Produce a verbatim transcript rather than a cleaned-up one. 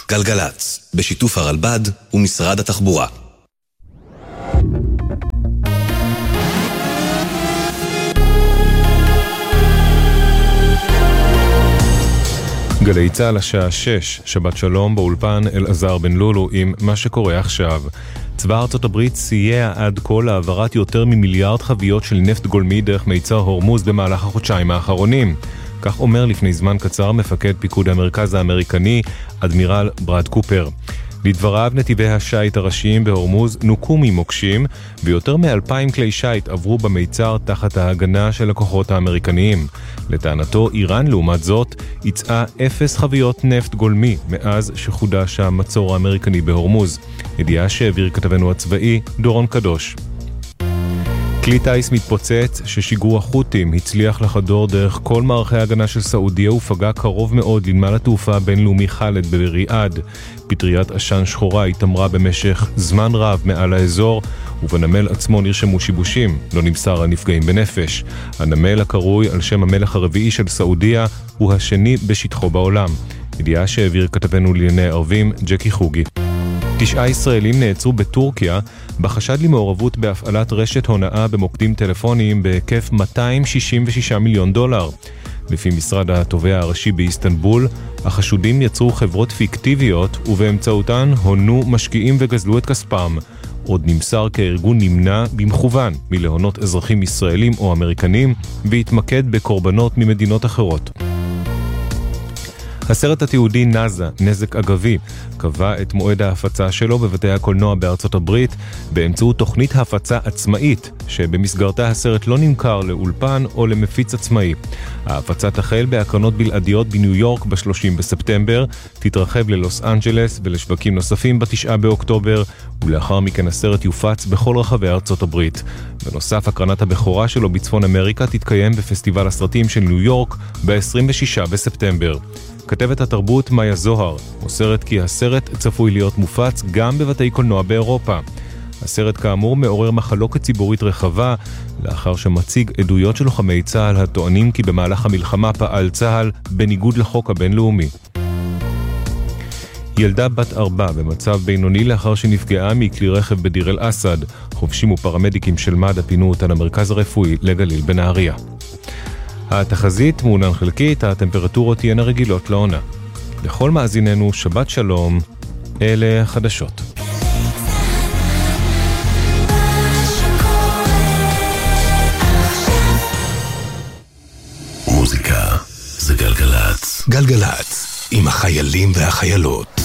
גלגלץ, בשיתוף הרלב"ד ומשרד התחבורה. גלי צהל השעה שש, שבת שלום באולפן אלעזר בן לולו עם מה שקורה עכשיו. צבא ארצות הברית סייע עד כה להעברת יותר ממיליארד חביות של נפט גולמי דרך מיצר הורמוז במהלך החודשיים האחרונים. כך אומר לפני זמן קצר מפקד פיקוד המרכז האמריקני, אדמירל ברד קופר. לדבריו, נתיבי השייט הראשיים בהורמוז נוקו ממוקשים, ויותר מאלפיים כלי שייט עברו במיצר תחת ההגנה של הכוחות האמריקניים. לטענתו, איראן לעומת זאת יצאה אפס חביות נפט גולמי מאז שחודש המצור האמריקני בהורמוז. ידיעה שהעביר כתבנו הצבאי דורון קדוש. כלי טייס מתפוצץ ששיגור החות'ים הצליח לחדור דרך כל מערכי ההגנה של סעודיה ופגע קרוב מאוד לנמל התעופה הבינלאומי חאלד בריאד. פטריית עשן שחורה התאמרה במשך זמן רב מעל האזור, ובנמל עצמו נרשמו שיבושים, לא נמסר הנפגעים בנפש. הנמל הקרוי על שם המלך הרביעי של סעודיה הוא השני בשטחו בעולם. ידיעה שהעביר כתבנו לענייני ערבים ג'קי חוגי. תשעה ישראלים נעצרו בטורקיה בחשד למעורבות בהפעלת רשת הונאה במוקדים טלפוניים בהיקף מאתיים שישים ושישה מיליון דולר. לפי משרד התובע הראשי באיסטנבול, החשודים יצרו חברות פיקטיביות ובאמצעותן הונו משקיעים וגזלו את כספם. עוד נמסר כי הארגון נמנע במכוון מלהונות אזרחים ישראלים או אמריקנים והתמקד בקורבנות ממדינות אחרות. הסרט התיעודי נאזה, נזק אגבי, קבע את מועד ההפצה שלו בבתי הקולנוע בארצות הברית באמצעות תוכנית הפצה עצמאית, שבמסגרתה הסרט לא נמכר לאולפן או למפיץ עצמאי. ההפצה תחל בהקרנות בלעדיות בניו יורק ב-שלושים בספטמבר, תתרחב ללוס אנג'לס ולשווקים נוספים ב-תשעה באוקטובר, ולאחר מכן הסרט יופץ בכל רחבי ארצות הברית. בנוסף, הקרנת הבכורה שלו בצפון אמריקה תתקיים בפסטיבל הסרטים של ניו יורק ב-עשרים ושישה בספטמבר. כתבת התרבות מאיה זוהר מוסרת כי הסרט צפוי להיות מופץ גם בבתי קולנוע באירופה. הסרט כאמור מעורר מחלוקת ציבורית רחבה, לאחר שמציג עדויות של לוחמי צה"ל הטוענים כי במהלך המלחמה פעל צה"ל בניגוד לחוק הבינלאומי. ילדה בת ארבע במצב בינוני לאחר שנפגעה מכלי רכב בדיר אל אסד. חובשים ופרמדיקים של מד"א פינו אותה למרכז הרפואי לגליל בנהריה. התחזית מעונן חלקית, הטמפרטורות תהיינה רגילות לעונה. לכל מאזיננו שבת שלום, אלה החדשות. מוזיקה זה גלגלץ. גלגלץ, עם החיילים והחיילות.